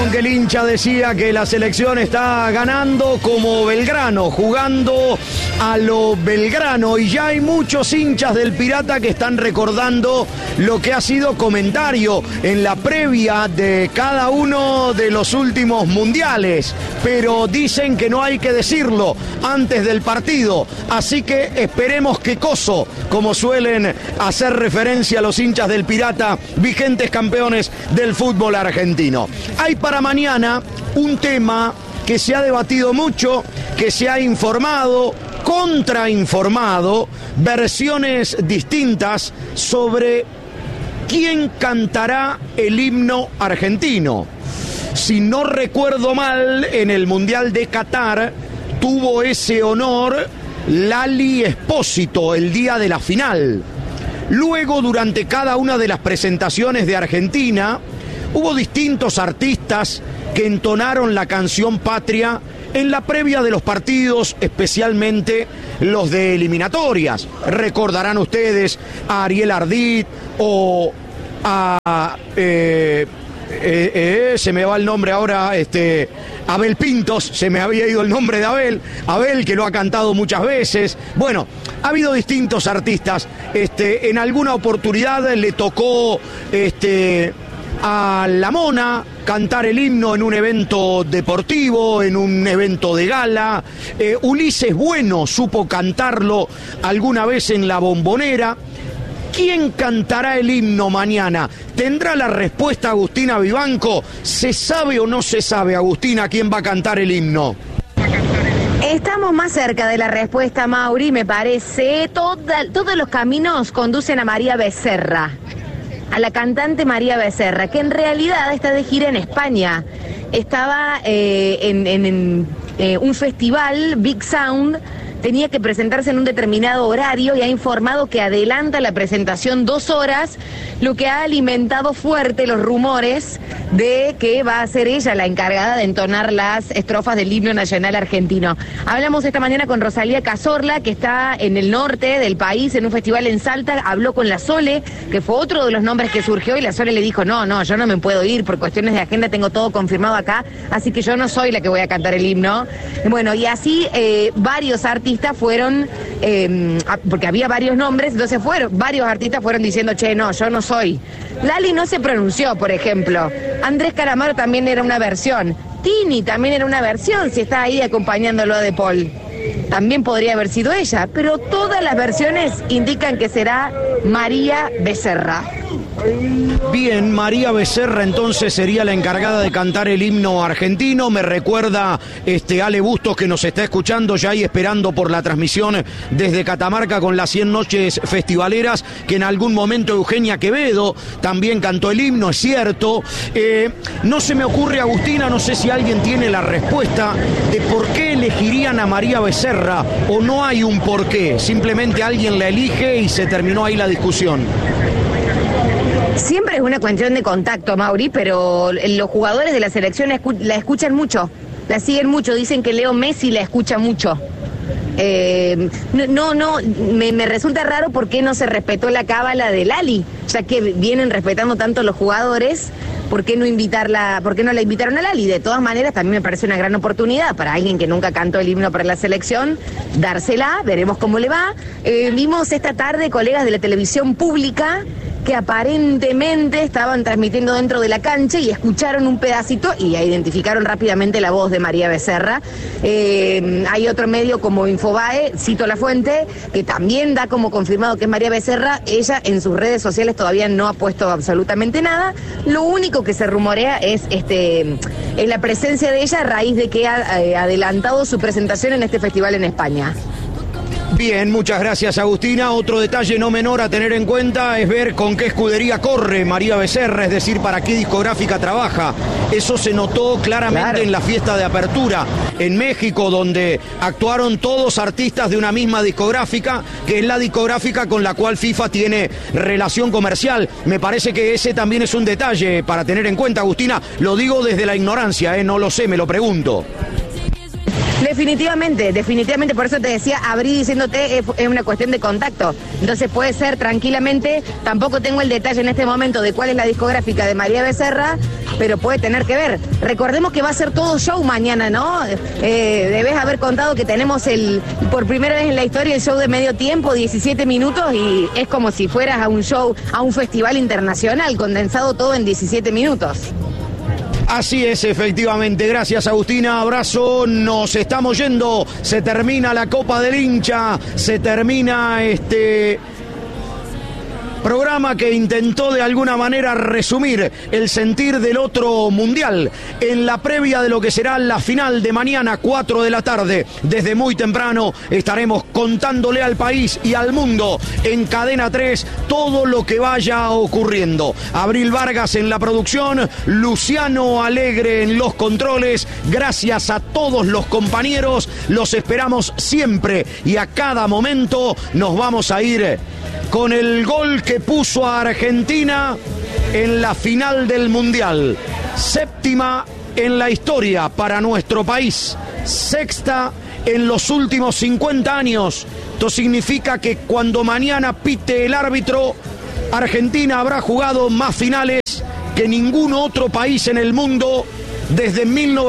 con que el hincha decía que la selección está ganando como Belgrano, jugando a lo Belgrano, y ya hay muchos hinchas del Pirata que están recordando lo que ha sido comentario en la previa de cada uno de los últimos mundiales, pero dicen que no hay que decirlo antes del partido, así que esperemos que coso, como suelen hacer referencia a los hinchas del Pirata, vigentes campeones del fútbol argentino. Hay para mañana un tema que se ha debatido mucho, que se ha informado, contrainformado, versiones distintas sobre quién cantará el himno argentino. Si no recuerdo mal, en el Mundial de Qatar tuvo ese honor Lali Espósito el día de la final. Luego, durante cada una de las presentaciones de Argentina, hubo distintos artistas que entonaron la canción Patria en la previa de los partidos, especialmente los de eliminatorias. Recordarán ustedes a Ariel Ardit o a... se me va el nombre ahora, Abel Pintos, se me había ido el nombre de Abel, que lo ha cantado muchas veces. Bueno, ha habido distintos artistas, en alguna oportunidad le tocó a La Mona cantar el himno en un evento deportivo, en un evento de gala. Ulises Bueno supo cantarlo alguna vez en la Bombonera. ¿Quién cantará el himno mañana? ¿Tendrá la respuesta Agustina Vivanco? ¿Se sabe o no se sabe, Agustina, quién va a cantar el himno? Estamos más cerca de la respuesta, Mauri, me parece. Todos los caminos conducen a María Becerra, a la cantante María Becerra, que en realidad está de gira en España. Estaba en un festival, Big Sound, tenía que presentarse en un determinado horario y ha informado que adelanta la presentación 2 horas, lo que ha alimentado fuerte los rumores de que va a ser ella la encargada de entonar las estrofas del himno nacional argentino. Hablamos esta mañana con Rosalía Cazorla, que está en el norte del país, en un festival en Salta. Habló con la Sole, que fue otro de los nombres que surgió, y la Sole le dijo, no, yo no me puedo ir, por cuestiones de agenda tengo todo confirmado acá, así que yo no soy la que voy a cantar el himno. Bueno, y así varios artistas fueron, porque había varios nombres, entonces varios artistas fueron diciendo, no, yo no soy. Lali no se pronunció, por ejemplo. Andrés Calamaro también era una versión. Tini también era una versión, si está ahí acompañándolo a De Paul. También podría haber sido ella, pero todas las versiones indican que será María Becerra. Bien, María Becerra entonces sería la encargada de cantar el himno argentino. Me recuerda Ale Bustos, que nos está escuchando ya y esperando por la transmisión desde Catamarca con las 100 noches festivaleras, que en algún momento Eugenia Quevedo también cantó el himno, es cierto. No se me ocurre, Agustina, no sé si alguien tiene la respuesta de por qué elegirían a María Becerra, o no hay un porqué, simplemente alguien la elige y se terminó ahí la discusión. Siempre es una cuestión de contacto, Mauri, pero los jugadores de la selección la escuchan mucho, la siguen mucho, dicen que Leo Messi la escucha mucho. Me resulta raro por qué no se respetó la cábala de Lali, ya que vienen respetando tanto los jugadores. ¿Por qué no la invitaron a Lali? De todas maneras, también me parece una gran oportunidad para alguien que nunca cantó el himno para la selección, dársela, veremos cómo le va. Vimos esta tarde colegas de la televisión pública que aparentemente estaban transmitiendo dentro de la cancha y escucharon un pedacito y identificaron rápidamente la voz de María Becerra. Hay otro medio como Infobae, cito la fuente, que también da como confirmado que es María Becerra. Ella en sus redes sociales todavía no ha puesto absolutamente nada. Lo único que se rumorea es la presencia de ella a raíz de que ha adelantado su presentación en este festival en España. Bien, muchas gracias, Agustina. Otro detalle no menor a tener en cuenta es ver con qué escudería corre María Becerra, es decir, para qué discográfica trabaja. Eso se notó claramente en la fiesta de apertura en México, donde actuaron todos artistas de una misma discográfica, que es la discográfica con la cual FIFA tiene relación comercial. Me parece que ese también es un detalle para tener en cuenta, Agustina. Lo digo desde la ignorancia, no lo sé, me lo pregunto. Definitivamente, por eso te decía, abrí diciéndote, es una cuestión de contacto. Entonces puede ser tranquilamente, tampoco tengo el detalle en este momento de cuál es la discográfica de María Becerra, pero puede tener que ver. Recordemos que va a ser todo show mañana, ¿no? Debes haber contado que tenemos por primera vez en la historia el show de medio tiempo, 17 minutos, y es como si fueras a un show, a un festival internacional, condensado todo en 17 minutos. Así es, efectivamente. Gracias, Agustina. Abrazo. Nos estamos yendo. Se termina la Copa del Hincha. Se termina este programa que intentó de alguna manera resumir el sentir del otro mundial en la previa de lo que será la final de mañana, 4 de la tarde. Desde muy temprano estaremos contándole al país y al mundo en Cadena 3 todo lo que vaya ocurriendo. Abril Vargas en la producción, Luciano Alegre en los controles. Gracias a todos los compañeros, los esperamos siempre y a cada momento. Nos vamos a ir con el gol que puso a Argentina en la final del Mundial. 7ª en la historia para nuestro país. 6ª en los últimos 50 años. Esto significa que cuando mañana pite el árbitro, Argentina habrá jugado más finales que ningún otro país en el mundo desde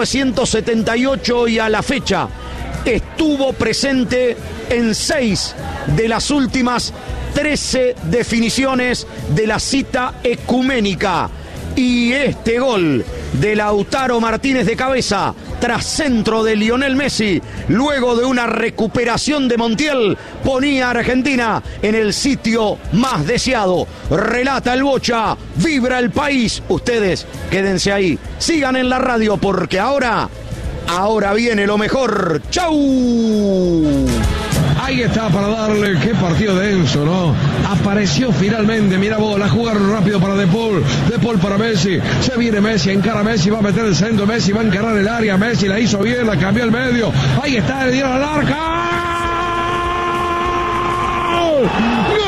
1978 y a la fecha. Estuvo presente en 6 de las últimas 13 definiciones de la cita ecuménica. Y este gol de Lautaro Martínez de cabeza tras centro de Lionel Messi, luego de una recuperación de Montiel, ponía a Argentina en el sitio más deseado. Relata el Bocha, vibra el país. Ustedes quédense ahí, sigan en la radio porque ahora viene lo mejor. ¡Chau! Ahí está para darle, qué partido denso, ¿no? Apareció finalmente, mira vos, la jugaron rápido para De Paul para Messi, se viene Messi, encara a Messi, va a meter el centro, Messi va a encarar el área, Messi la hizo bien, la cambió al medio, ahí está, le dieron al arca. ¡Gol!